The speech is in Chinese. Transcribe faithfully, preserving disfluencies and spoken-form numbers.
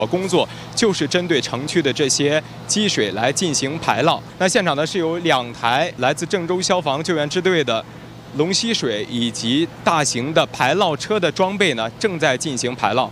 工作就是针对城区的这些积水来进行排涝。那现场呢是有两台来自郑州消防救援支队的龙吸水以及大型的排涝车的装备呢正在进行排涝。